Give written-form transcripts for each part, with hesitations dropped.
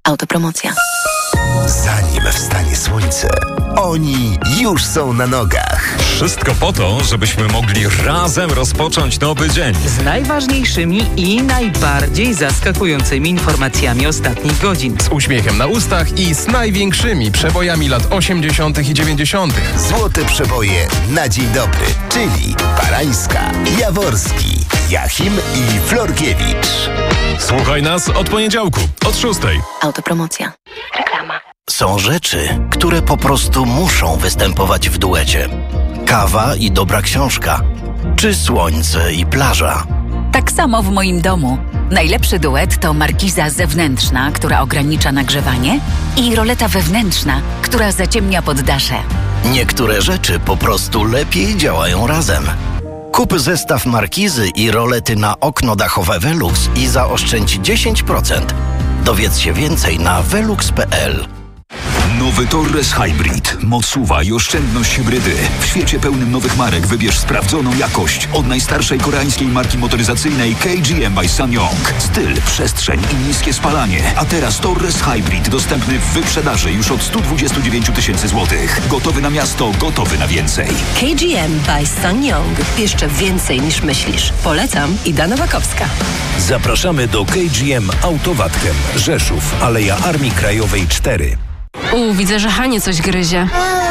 Autopromocja. Zanim wstanie słońce, oni już są na nogach. Wszystko po to, żebyśmy mogli razem rozpocząć nowy dzień. Z najważniejszymi i najbardziej zaskakującymi informacjami ostatnich godzin. Z uśmiechem na ustach i z największymi przebojami lat 80. i 90. Złote przeboje na dzień dobry, czyli Barańska, Jaworski, Jachim i Florkiewicz. Słuchaj nas od poniedziałku, od 6. Autopromocja. Reklama. Są rzeczy, które po prostu muszą występować w duecie. Kawa i dobra książka, czy słońce i plaża. Tak samo w moim domu. Najlepszy duet to markiza zewnętrzna, która ogranicza nagrzewanie, i roleta wewnętrzna, która zaciemnia poddasze. Niektóre rzeczy po prostu lepiej działają razem. Kup zestaw markizy i rolety na okno dachowe Velux i zaoszczędź 10%. Dowiedz się więcej na velux.pl. Nowy Torres Hybrid. Moc SUV i oszczędność hybrydy. W świecie pełnym nowych marek wybierz sprawdzoną jakość od najstarszej koreańskiej marki motoryzacyjnej KGM by SsangYong. Styl, przestrzeń i niskie spalanie. A teraz Torres Hybrid dostępny w wyprzedaży już od 129 000 złotych. Gotowy na miasto, gotowy na więcej. KGM by SsangYong. Jeszcze więcej niż myślisz. Polecam, Ida Nowakowska. Zapraszamy do KGM Autowatchem, Rzeszów, Aleja Armii Krajowej 4. Widzę, że Hanie coś gryzie.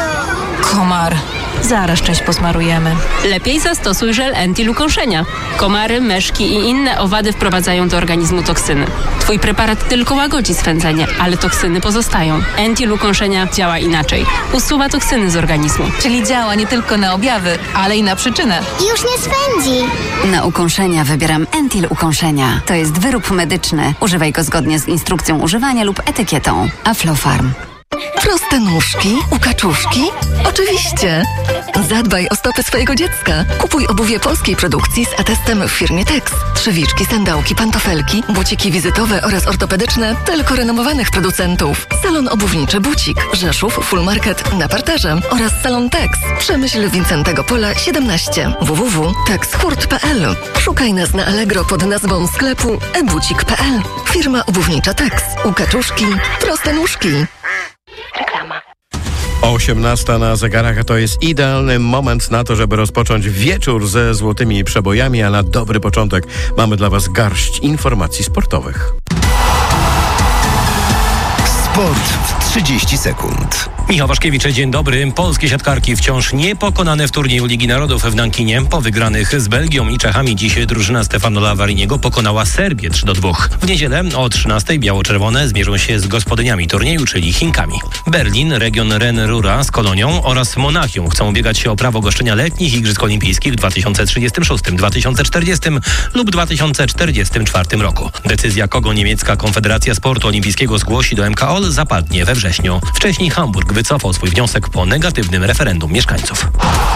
Komar. Zaraz część posmarujemy. Lepiej zastosuj żel Entil ukąszenia. Komary, myszki i inne owady wprowadzają do organizmu toksyny. Twój preparat tylko łagodzi swędzenie, ale toksyny pozostają. Entil ukąszenia działa inaczej. Usuwa toksyny z organizmu. Czyli działa nie tylko na objawy, ale i na przyczynę. Już nie swędzi. Na ukąszenia wybieram Entil ukąszenia. To jest wyrób medyczny. Używaj go zgodnie z instrukcją używania lub etykietą. Aflofarm. Proste nóżki, ukaczuszki? Oczywiście! Zadbaj o stopy swojego dziecka. Kupuj obuwie polskiej produkcji z atestem w firmie Tex. Trzewiczki, sandałki, pantofelki, buciki wizytowe oraz ortopedyczne tylko renomowanych producentów. Salon obuwniczy Bucik, Rzeszów, Full Market na parterze oraz salon Tex. Przemyśl Wincentego Pola 17. www.texhurt.pl. Szukaj nas na Allegro pod nazwą sklepu ebucik.pl. Firma obuwnicza Tex. Ukaczuszki, proste nóżki. Reklama. 18 na zegarach, a to jest idealny moment na to, żeby rozpocząć wieczór ze złotymi przebojami, a na dobry początek mamy dla Was garść informacji sportowych. Sport w 30 sekund. Michał Waszkiewicz, dzień dobry. Polskie siatkarki wciąż niepokonane w turnieju Ligi Narodów w Nankinie. Po wygranych z Belgią i Czechami dziś drużyna Stefano Lavariniego pokonała Serbię 3-2. W niedzielę o 13:00 biało-czerwone zmierzą się z gospodyniami turnieju, czyli Chinkami. Berlin, region Ren-Rura z Kolonią oraz Monachium chcą ubiegać się o prawo goszczenia letnich Igrzysk Olimpijskich w 2036, 2040 lub 2044 roku. Decyzja, kogo niemiecka Konfederacja Sportu Olimpijskiego zgłosi do MKOL, zapadnie we wrześniu. Wcześniej Hamburg wycofał swój wniosek po negatywnym referendum mieszkańców.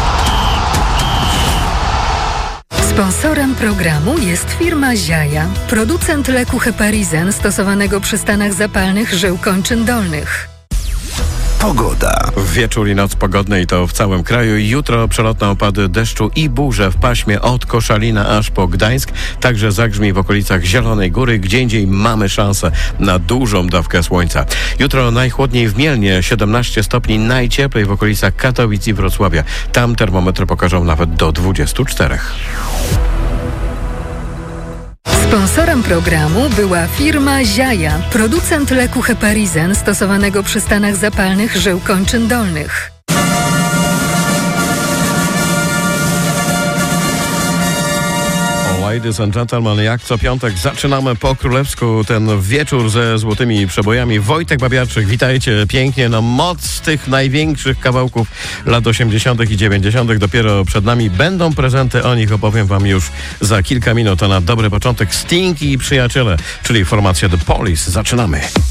Sponsorem programu jest firma Ziaja, producent leku Heparizen stosowanego przy stanach zapalnych żył kończyn dolnych. Pogoda. W wieczór i noc pogodne i to w całym kraju. Jutro przelotne opady deszczu i burze w paśmie od Koszalina aż po Gdańsk. Także zagrzmi w okolicach Zielonej Góry. Gdzie indziej mamy szansę na dużą dawkę słońca. Jutro najchłodniej w Mielnie, 17 stopni, najcieplej w okolicach Katowic i Wrocławia. Tam termometry pokażą nawet do 24. Sponsorem programu była firma Ziaja, producent leku Heparizen stosowanego przy stanach zapalnych żył kończyn dolnych. Ladies and gentlemen, jak co piątek zaczynamy po królewsku ten wieczór ze złotymi przebojami. Wojtek Babiarczyk, witajcie pięknie. No moc tych największych kawałków lat 80. i 90. dopiero przed nami. Będą prezenty, o nich opowiem Wam już za kilka minut. A na dobry początek Sting i przyjaciele, czyli formacja The Police. Zaczynamy.